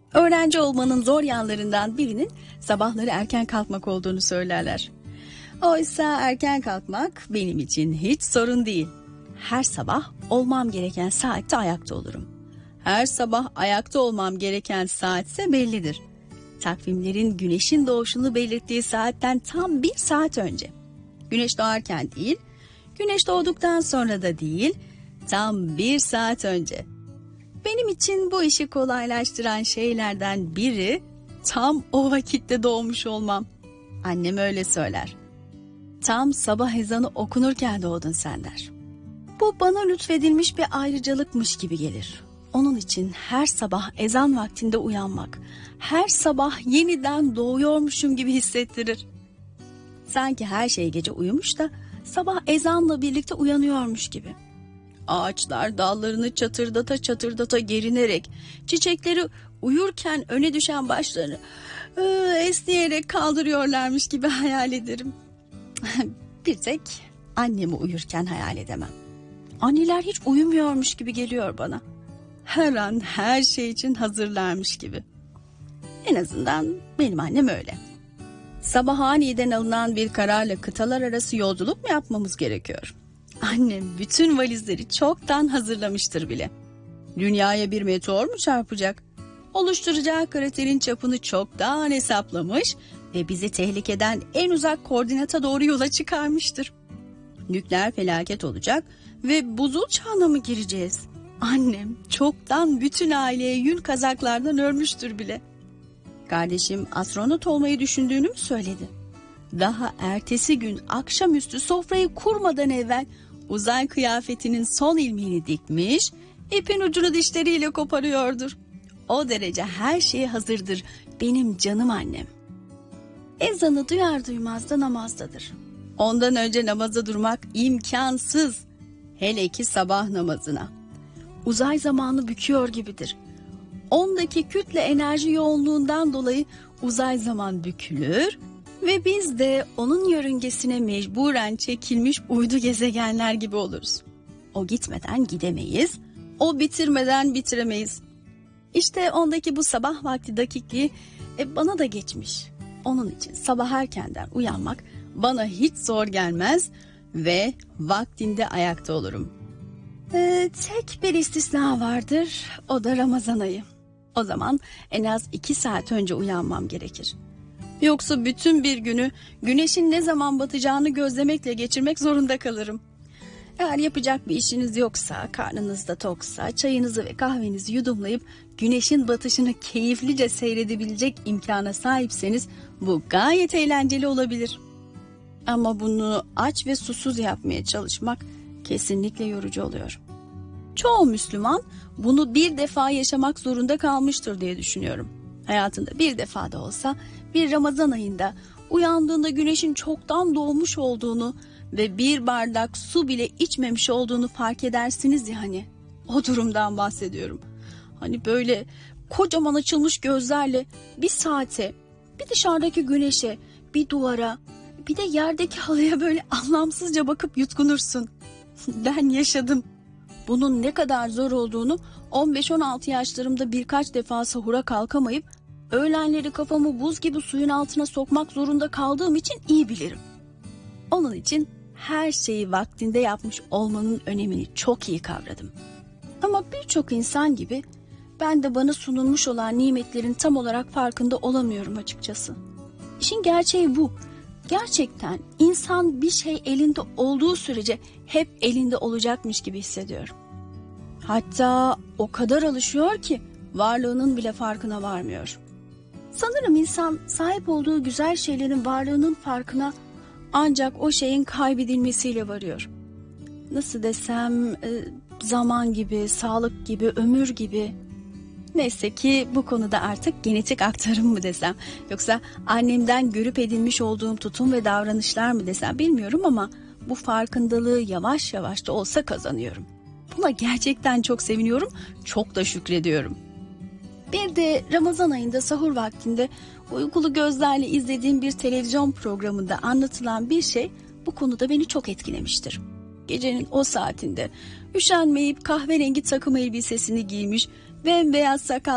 Öğrenci olmanın zor yanlarından birinin sabahları erken kalkmak olduğunu söylerler. Oysa erken kalkmak benim için hiç sorun değil. Her sabah olmam gereken saatte ayakta olurum. Her sabah ayakta olmam gereken saatse bellidir. Takvimlerin güneşin doğuşunu belirttiği saatten tam 1 saat önce. Güneş doğarken değil, güneş doğduktan sonra da değil, tam 1 saat önce. Benim için bu işi kolaylaştıran şeylerden biri tam o vakitte doğmuş olmam. Annem öyle söyler. Tam sabah ezanı okunurken doğdun sen der. Bu bana lütfedilmiş bir ayrıcalıkmış gibi gelir. Onun için her sabah ezan vaktinde uyanmak, her sabah yeniden doğuyormuşum gibi hissettirir. Sanki her şey gece uyumuş da sabah ezanla birlikte uyanıyormuş gibi. Ağaçlar dallarını çatırdata çatırdata gerinerek, çiçekleri uyurken öne düşen başlarını esneyerek kaldırıyorlarmış gibi hayal ederim. Bir tek annemi uyurken hayal edemem. Anneler hiç uyumuyormuş gibi geliyor bana. Her an her şey için hazırlarmış gibi. En azından benim annem öyle. Sabah aniden alınan bir kararla kıtalar arası yolculuk mu yapmamız gerekiyor? Annem bütün valizleri çoktan hazırlamıştır bile. Dünyaya bir meteor mu çarpacak? Oluşturacağı kraterin çapını çoktan hesaplamış ve bizi tehlikeden en uzak koordinata doğru yola çıkarmıştır. Nükleer felaket olacak ve buzul çağına mı gireceğiz? Annem çoktan bütün aileye yün kazaklardan örmüştür bile. Kardeşim astronot olmayı düşündüğünü mü söyledi? Daha ertesi gün akşamüstü sofrayı kurmadan evvel uzay kıyafetinin son ilmeğini dikmiş, ipin ucunu dişleriyle koparıyordur. O derece her şeye hazırdır benim canım annem. Ezanı duyar duymaz da namazdadır. Ondan önce namaza durmak imkansız. Hele ki sabah namazına. Uzay zamanı büküyor gibidir. Ondaki kütle enerji yoğunluğundan dolayı uzay zaman bükülür ve biz de onun yörüngesine mecburen çekilmiş uydu gezegenler gibi oluruz. O gitmeden gidemeyiz, o bitirmeden bitiremeyiz. İşte ondaki bu sabah vakti dakikliği bana da geçmiş. Onun için sabah erkenden uyanmak bana hiç zor gelmez ve vaktinde ayakta olurum. Tek bir istisna vardır, o da Ramazan ayı. O zaman en az 2 saat önce uyanmam gerekir. Yoksa bütün bir günü güneşin ne zaman batacağını gözlemekle geçirmek zorunda kalırım. Eğer yapacak bir işiniz yoksa, karnınız da toksa, çayınızı ve kahvenizi yudumlayıp güneşin batışını keyiflice seyredebilecek imkana sahipseniz bu gayet eğlenceli olabilir. Ama bunu aç ve susuz yapmaya çalışmak kesinlikle yorucu oluyor. Çoğu Müslüman bunu bir defa yaşamak zorunda kalmıştır diye düşünüyorum. Hayatında bir defa da olsa bir Ramazan ayında uyandığında güneşin çoktan doğmuş olduğunu ve bir bardak su bile içmemiş olduğunu fark edersiniz ya hani. O durumdan bahsediyorum. Hani böyle kocaman açılmış gözlerle bir saate, bir dışarıdaki güneşe, bir duvara, bir de yerdeki halıya böyle anlamsızca bakıp yutkunursun. Ben yaşadım. Bunun ne kadar zor olduğunu 15-16 yaşlarımda birkaç defa sahura kalkamayıp öğlenleri kafamı buz gibi suyun altına sokmak zorunda kaldığım için iyi bilirim. Onun için her şeyi vaktinde yapmış olmanın önemini çok iyi kavradım. Ama birçok insan gibi ben de bana sunulmuş olan nimetlerin tam olarak farkında olamıyorum açıkçası. İşin gerçeği bu. Gerçekten insan bir şey elinde olduğu sürece hep elinde olacakmış gibi hissediyor. Hatta o kadar alışıyor ki varlığının bile farkına varmıyor. Sanırım insan sahip olduğu güzel şeylerin varlığının farkına ancak o şeyin kaybedilmesiyle varıyor. Nasıl desem, zaman gibi, sağlık gibi, ömür gibi. Neyse ki bu konuda artık genetik aktarım mı desem, yoksa annemden görüp edinmiş olduğum tutum ve davranışlar mı desem bilmiyorum ama bu farkındalığı yavaş yavaş da olsa kazanıyorum. Buna gerçekten çok seviniyorum, çok da şükrediyorum. Bir de Ramazan ayında sahur vaktinde uykulu gözlerle izlediğim bir televizyon programında anlatılan bir şey bu konuda beni çok etkilemiştir. Gecenin o saatinde üşenmeyip kahverengi takım elbisesini giymiş, bembeyaz sakal